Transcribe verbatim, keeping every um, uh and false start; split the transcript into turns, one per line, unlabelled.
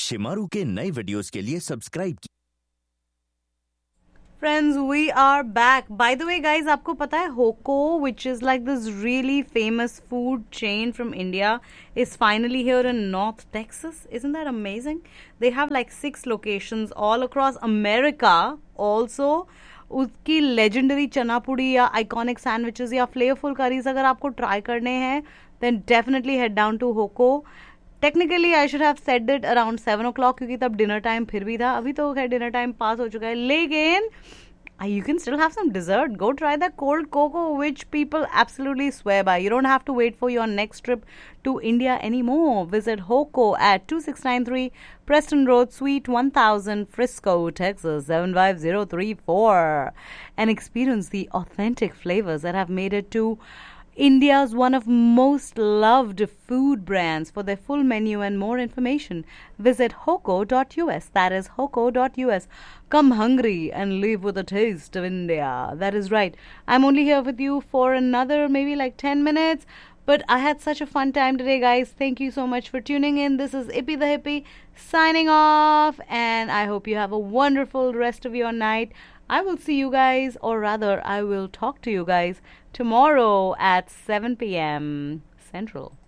शिमारू के नए वीडियोस के लिए सब्सक्राइब कीजिए।
Friends, we are back. By the way, guys, आपको पता है Hoko, which is like this really famous food chain from India, is finally here in North Texas. Isn't that amazing? They have like six locations all across America. Also, उसकी legendary चना पुड़ी या iconic sandwiches या flavorful curries अगर आपको try करने हैं, then definitely head down to Hoko. Technically I should have said it around seven O clock क्योंकि तब डिनर टाइम फिर भी था. अभी तो खैर डिनर टाइम पास हो चुका है, लेकिन you can still have some dessert. Go try that cold cocoa, which people absolutely swear by. You don't have to wait for your next trip to India anymore. Visit Hoko at two six nine three Preston Road, Suite one thousand, Frisco, Texas seven five zero three four, and experience the authentic flavors that have made it to India's one of most loved food brands. For their full menu and more information, visit hoko dot u s. That is hoko dot u s. Come hungry and leave with a taste of India. That is right. I'm only here with you for another maybe like ten minutes. But I had such a fun time today, guys. Thank you so much for tuning in. This is Ippy the Hippie signing off. And I hope you have a wonderful rest of your night. I will see you guys, or rather, I will talk to you guys tomorrow at seven p.m. Central.